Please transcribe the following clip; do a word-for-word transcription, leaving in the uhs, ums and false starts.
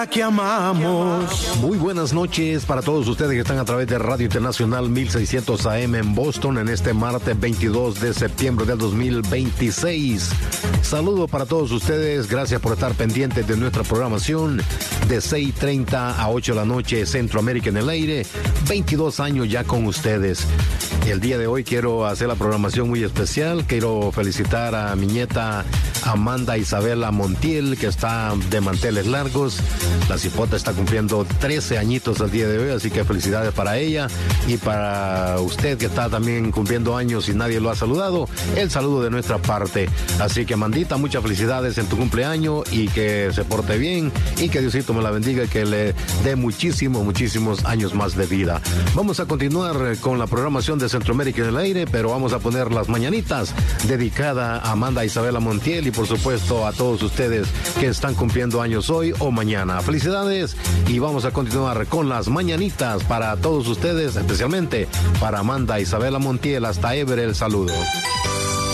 Que amamos. Muy buenas noches para todos ustedes que están a través de Radio Internacional mil seiscientos A M en Boston en este martes veintidós de septiembre del dos mil veintiséis. Saludo para todos ustedes, gracias por estar pendientes de nuestra programación de seis treinta a ocho de la noche, Centroamérica en el aire, veintidós años ya con ustedes. El día de hoy quiero hacer la programación muy especial, quiero felicitar a mi nieta Amanda Isabela Montiel, que está de manteles largos. La cipota está cumpliendo trece añitos el día de hoy, así que felicidades para ella y para usted que está también cumpliendo años y nadie lo ha saludado, el saludo de nuestra parte. Así que Amandita, muchas felicidades en tu cumpleaños y que se porte bien y que Diosito me la bendiga y que le dé muchísimos, muchísimos años más de vida. Vamos a continuar con la programación de Centroamérica en el aire, pero vamos a poner las mañanitas dedicada a Amanda Isabela Montiel y por supuesto a todos ustedes que están cumpliendo años hoy o mañana. Felicidades y vamos a continuar con las mañanitas para todos ustedes, especialmente para Amanda Isabela Montiel. Hasta Ever, el saludo.